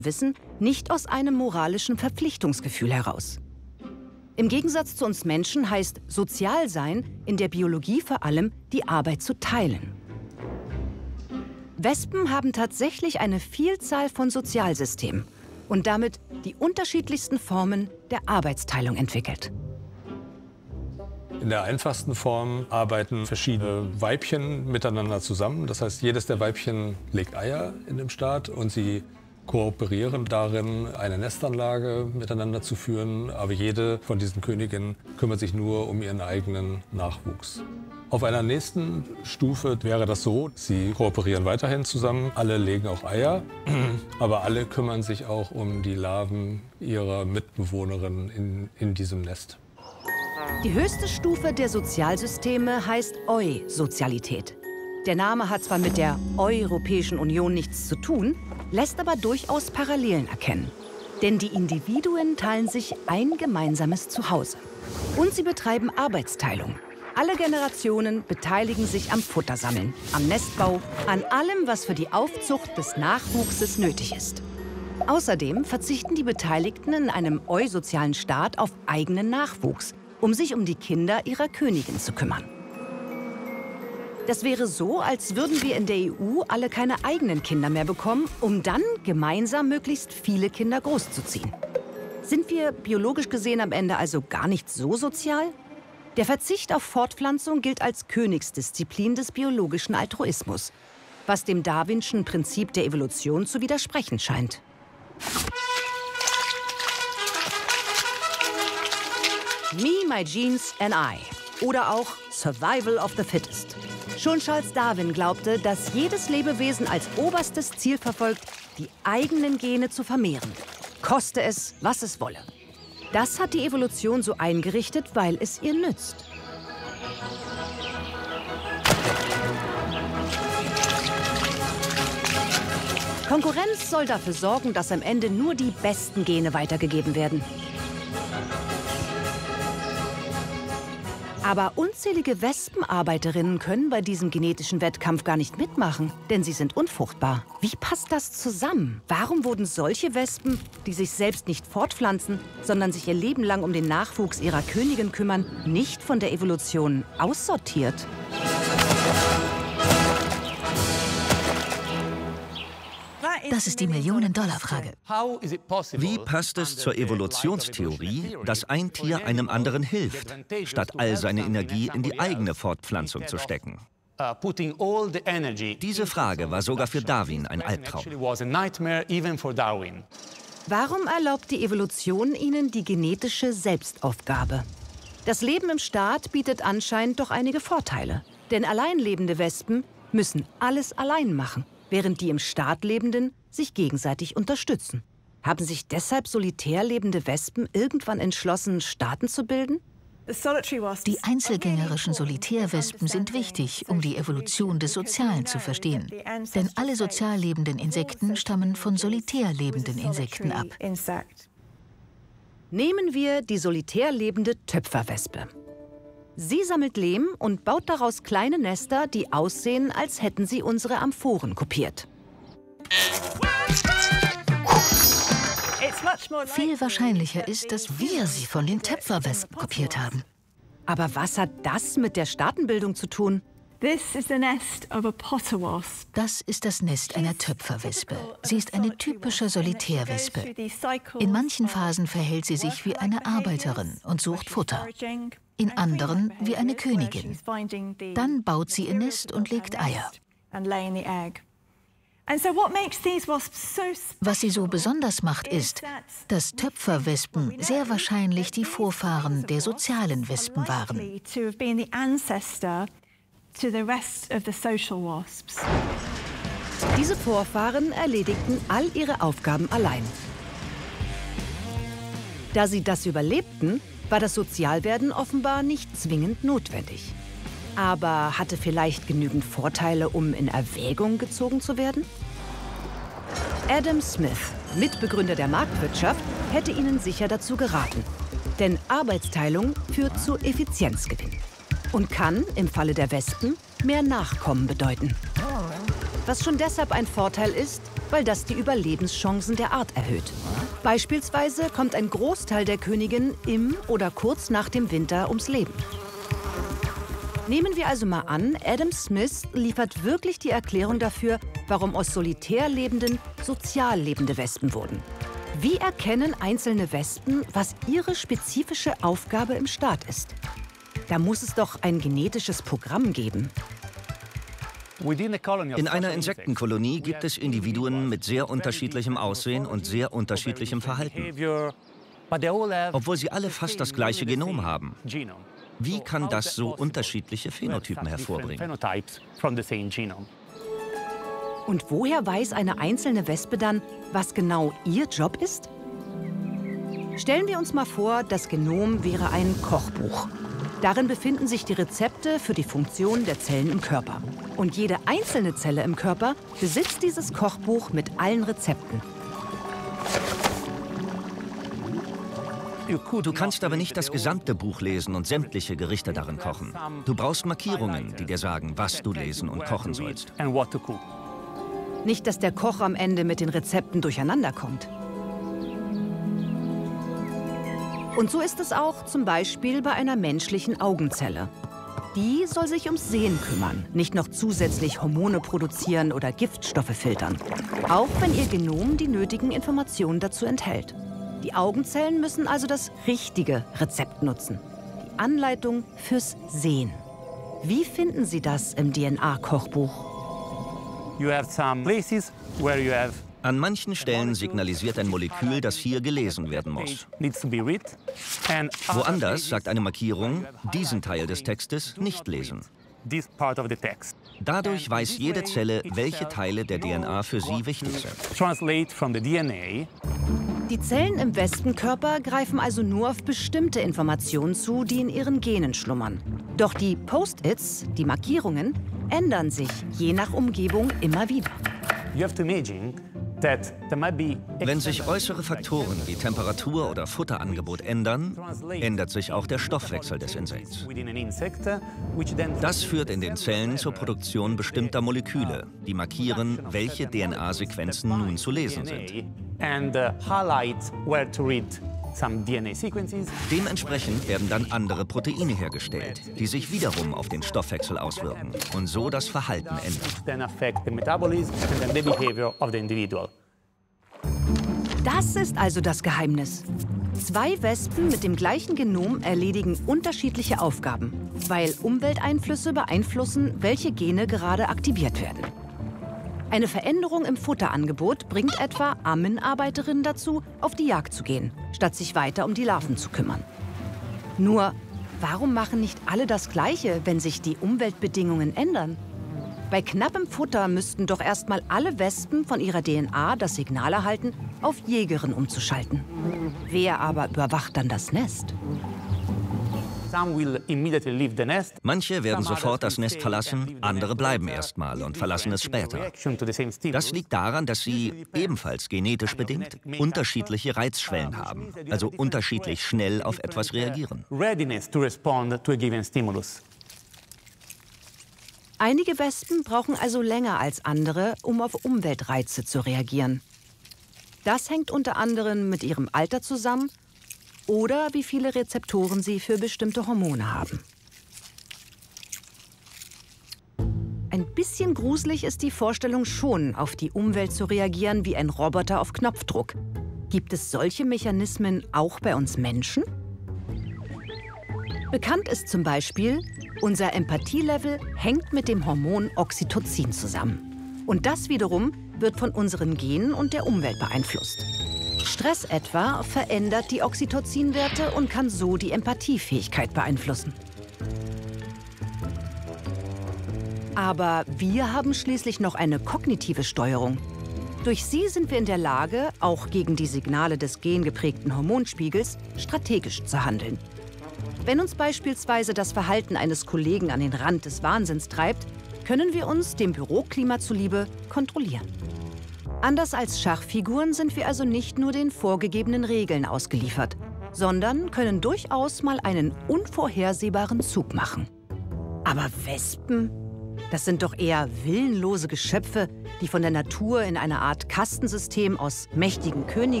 Wissen nicht aus einem moralischen Verpflichtungsgefühl heraus. Im Gegensatz zu uns Menschen heißt Sozialsein in der Biologie vor allem, die Arbeit zu teilen. Wespen haben tatsächlich eine Vielzahl von Sozialsystemen und damit die unterschiedlichsten Formen der Arbeitsteilung entwickelt. In der einfachsten Form arbeiten verschiedene Weibchen miteinander zusammen. Das heißt, jedes der Weibchen legt Eier in dem Staat und sie kooperieren darin, eine Nestanlage miteinander zu führen. Aber jede von diesen Königinnen kümmert sich nur um ihren eigenen Nachwuchs. Auf einer nächsten Stufe wäre das so, sie kooperieren weiterhin zusammen, alle legen auch Eier, aber alle kümmern sich auch um die Larven ihrer Mitbewohnerin in diesem Nest. Die höchste Stufe der Sozialsysteme heißt Eusozialität. Der Name hat zwar mit der Europäischen Union nichts zu tun, lässt aber durchaus Parallelen erkennen. Denn die Individuen teilen sich ein gemeinsames Zuhause. Und sie betreiben Arbeitsteilung. Alle Generationen beteiligen sich am Futtersammeln, am Nestbau, an allem, was für die Aufzucht des Nachwuchses nötig ist. Außerdem verzichten die Beteiligten in einem eusozialen Staat auf eigenen Nachwuchs, um sich um die Kinder ihrer Königin zu kümmern. Das wäre so, als würden wir in der EU alle keine eigenen Kinder mehr bekommen, um dann gemeinsam möglichst viele Kinder großzuziehen. Sind wir biologisch gesehen am Ende also gar nicht so sozial? Der Verzicht auf Fortpflanzung gilt als Königsdisziplin des biologischen Altruismus, was dem Darwinschen Prinzip der Evolution zu widersprechen scheint. Me, my genes and I. Oder auch Survival of the Fittest. Schon Charles Darwin glaubte, dass jedes Lebewesen als oberstes Ziel verfolgt, die eigenen Gene zu vermehren. Koste es, was es wolle. Das hat die Evolution so eingerichtet, weil es ihr nützt. Konkurrenz soll dafür sorgen, dass am Ende nur die besten Gene weitergegeben werden. Aber unzählige Wespenarbeiterinnen können bei diesem genetischen Wettkampf gar nicht mitmachen, denn sie sind unfruchtbar. Wie passt das zusammen? Warum wurden solche Wespen, die sich selbst nicht fortpflanzen, sondern sich ihr Leben lang um den Nachwuchs ihrer Königin kümmern, nicht von der Evolution aussortiert? Das ist die Millionen-Dollar-Frage. Wie passt es zur Evolutionstheorie, dass ein Tier einem anderen hilft, statt all seine Energie in die eigene Fortpflanzung zu stecken? Diese Frage war sogar für Darwin ein Albtraum. Warum erlaubt die Evolution ihnen die genetische Selbstaufgabe? Das Leben im Staat bietet anscheinend doch einige Vorteile. Denn allein lebende Wespen müssen alles allein machen, während die im Staat Lebenden sich gegenseitig unterstützen. Haben sich deshalb solitär lebende Wespen irgendwann entschlossen, Staaten zu bilden? Die einzelgängerischen Solitärwespen sind wichtig, um die Evolution des Sozialen zu verstehen. Denn alle sozial lebenden Insekten stammen von solitär lebenden Insekten ab. Nehmen wir die solitär lebende Töpferwespe. Sie sammelt Lehm und baut daraus kleine Nester, die aussehen, als hätten sie unsere Amphoren kopiert. Viel wahrscheinlicher ist, dass wir sie von den Töpferwespen kopiert haben. Aber was hat das mit der Staatenbildung zu tun? Das ist das Nest einer Töpferwespe. Sie ist eine typische Solitärwespe. In manchen Phasen verhält sie sich wie eine Arbeiterin und sucht Futter. In anderen wie eine Königin. Dann baut sie ihr Nest und legt Eier. Was sie so besonders macht, ist, dass Töpferwespen sehr wahrscheinlich die Vorfahren der sozialen Wespen waren. Diese Vorfahren erledigten all ihre Aufgaben allein. Da sie das überlebten, war das Sozialwerden offenbar nicht zwingend notwendig. Aber hatte vielleicht genügend Vorteile, um in Erwägung gezogen zu werden? Adam Smith, Mitbegründer der Marktwirtschaft, hätte ihnen sicher dazu geraten. Denn Arbeitsteilung führt zu Effizienzgewinn und kann, im Falle der Wespen, mehr Nachkommen bedeuten. Was schon deshalb ein Vorteil ist, weil das die Überlebenschancen der Art erhöht. Beispielsweise kommt ein Großteil der Königin im oder kurz nach dem Winter ums Leben. Nehmen wir also mal an, Adam Smith liefert wirklich die Erklärung dafür, warum aus solitär lebenden sozial lebende Wespen wurden. Wie erkennen einzelne Wespen, was ihre spezifische Aufgabe im Staat ist? Da muss es doch ein genetisches Programm geben. In einer Insektenkolonie gibt es Individuen mit sehr unterschiedlichem Aussehen und sehr unterschiedlichem Verhalten, obwohl sie alle fast das gleiche Genom haben. Wie kann das so unterschiedliche Phänotypen hervorbringen? Und woher weiß eine einzelne Wespe dann, was genau ihr Job ist? Stellen wir uns mal vor, das Genom wäre ein Kochbuch. Darin befinden sich die Rezepte für die Funktion der Zellen im Körper. Und jede einzelne Zelle im Körper besitzt dieses Kochbuch mit allen Rezepten. Du kannst aber nicht das gesamte Buch lesen und sämtliche Gerichte darin kochen. Du brauchst Markierungen, die dir sagen, was du lesen und kochen sollst. Nicht, dass der Koch am Ende mit den Rezepten durcheinander kommt. Und so ist es auch zum Beispiel bei einer menschlichen Augenzelle. Die soll sich ums Sehen kümmern, nicht noch zusätzlich Hormone produzieren oder Giftstoffe filtern. Auch wenn ihr Genom die nötigen Informationen dazu enthält. Die Augenzellen müssen also das richtige Rezept nutzen. Die Anleitung fürs Sehen. Wie finden Sie das im DNA-Kochbuch? An manchen Stellen signalisiert ein Molekül, dass hier gelesen werden muss. Woanders sagt eine Markierung, diesen Teil des Textes nicht lesen. Dadurch weiß jede Zelle, welche Teile der DNA für sie wichtig sind. Die Zellen im Wespenkörper greifen also nur auf bestimmte Informationen zu, die in ihren Genen schlummern. Doch die Post-its, die Markierungen, ändern sich je nach Umgebung immer wieder. Wenn sich äußere Faktoren wie Temperatur oder Futterangebot ändern, ändert sich auch der Stoffwechsel des Insekts. Das führt in den Zellen zur Produktion bestimmter Moleküle, die markieren, welche DNA-Sequenzen nun zu lesen sind. Dementsprechend werden dann andere Proteine hergestellt, die sich wiederum auf den Stoffwechsel auswirken und so das Verhalten ändern. Das ist also das Geheimnis. Zwei Wespen mit dem gleichen Genom erledigen unterschiedliche Aufgaben, weil Umwelteinflüsse beeinflussen, welche Gene gerade aktiviert werden. Eine Veränderung im Futterangebot bringt etwa Ammenarbeiterinnen dazu, auf die Jagd zu gehen, statt sich weiter um die Larven zu kümmern. Nur, warum machen nicht alle das Gleiche, wenn sich die Umweltbedingungen ändern? Bei knappem Futter müssten doch erstmal alle Wespen von ihrer DNA das Signal erhalten, auf Jägerin umzuschalten. Wer aber überwacht dann das Nest? Manche werden sofort das Nest verlassen, andere bleiben erstmal und verlassen es später. Das liegt daran, dass sie, ebenfalls genetisch bedingt, unterschiedliche Reizschwellen haben, also unterschiedlich schnell auf etwas reagieren. Einige Wespen brauchen also länger als andere, um auf Umweltreize zu reagieren. Das hängt unter anderem mit ihrem Alter zusammen oder wie viele Rezeptoren sie für bestimmte Hormone haben. Ein bisschen gruselig ist die Vorstellung schon, auf die Umwelt zu reagieren wie ein Roboter auf Knopfdruck. Gibt es solche Mechanismen auch bei uns Menschen? Bekannt ist zum Beispiel, unser Empathielevel hängt mit dem Hormon Oxytocin zusammen. Und das wiederum wird von unseren Genen und der Umwelt beeinflusst. Stress etwa verändert die Oxytocinwerte und kann so die Empathiefähigkeit beeinflussen. Aber wir haben schließlich noch eine kognitive Steuerung. Durch sie sind wir in der Lage, auch gegen die Signale des gengeprägten Hormonspiegels strategisch zu handeln. Wenn uns beispielsweise das Verhalten eines Kollegen an den Rand des Wahnsinns treibt, können wir uns dem Büroklima zuliebe kontrollieren. Anders als Schachfiguren sind wir also nicht nur den vorgegebenen Regeln ausgeliefert, sondern können durchaus mal einen unvorhersehbaren Zug machen. Aber Wespen? Das sind doch eher willenlose Geschöpfe, die von der Natur in einer Art Kastensystem aus mächtigen Königen